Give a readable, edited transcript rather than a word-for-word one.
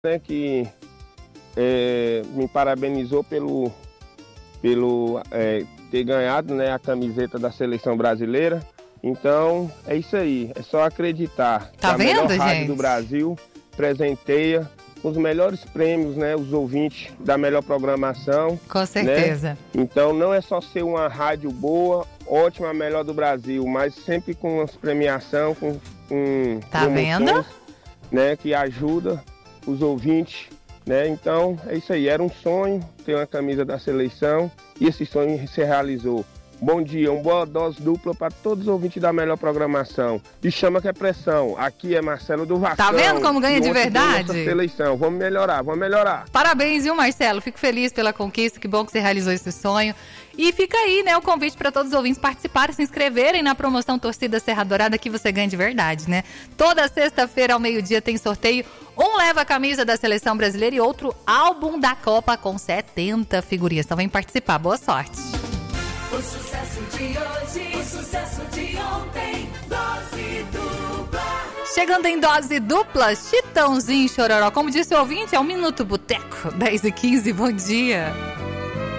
né, que me parabenizou pelo ter ganhado, né, a camiseta da seleção brasileira. Então, é isso aí. É só acreditar. Tá vendo, a melhor rádio gente? do Brasil presenteia os melhores prêmios, né, os ouvintes da melhor programação. Com certeza. Né? Então, não é só ser uma rádio boa, ótima, a melhor do Brasil, mas sempre com as premiação, com Tá vendo? Né, que ajuda os ouvintes, né? Então, é isso aí. Era um sonho ter uma camisa da seleção e esse sonho se realizou. Bom dia, uma boa dose dupla para todos os ouvintes da melhor programação. E chama que é pressão. Aqui é Marcelo do Vascão. Tá vendo como ganha de verdade? Nossa seleção. Vamos melhorar, vamos melhorar. Parabéns, viu, Marcelo? Fico feliz pela conquista. Que bom que você realizou esse sonho. E fica aí, né, o convite para todos os ouvintes participarem, se inscreverem na promoção Torcida Serra Dourada, que você ganha de verdade, né? Toda sexta-feira ao meio-dia tem sorteio. Um leva a camisa da Seleção Brasileira e outro álbum da Copa com 70 figurinhas. Então vem participar. Boa sorte. O sucesso de hoje, o sucesso de ontem, dose dupla. Chegando em dose dupla, Chitãozinho e Chororó. Como disse o ouvinte, é um Minuto Boteco, 10h15, bom dia.